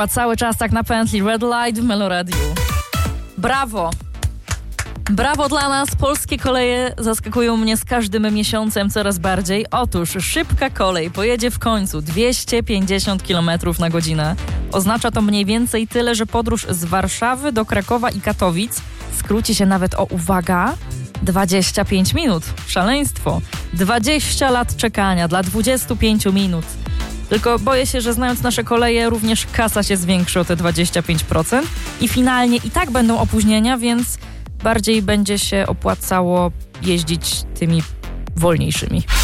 A cały czas tak na pętli Red Light w Meloradiu. Brawo! Brawo dla nas, polskie koleje zaskakują mnie z każdym miesiącem coraz bardziej. Otóż szybka kolej pojedzie w końcu 250 km na godzinę. Oznacza to mniej więcej tyle, że podróż z Warszawy do Krakowa i Katowic skróci się nawet o, uwaga, 25 minut. Szaleństwo. 20 lat czekania dla 25 minut. Tylko boję się, że znając nasze koleje, również kasa się zwiększy o te 25% i finalnie i tak będą opóźnienia, więc bardziej będzie się opłacało jeździć tymi wolniejszymi.